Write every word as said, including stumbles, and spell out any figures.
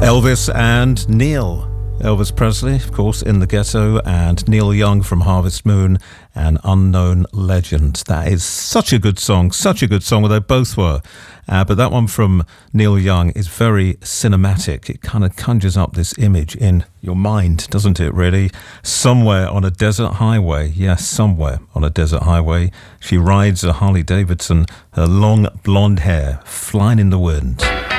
Elvis and Neil. Elvis Presley, of course, In the Ghetto, and Neil Young from Harvest Moon, An Unknown Legend. That is such a good song, such a good song, well, they both were. Uh, but that one from Neil Young is very cinematic. It kind of conjures up this image in your mind, doesn't it, really? Somewhere on a desert highway, yes, somewhere on a desert highway, she rides a Harley Davidson, her long blonde hair flying in the wind.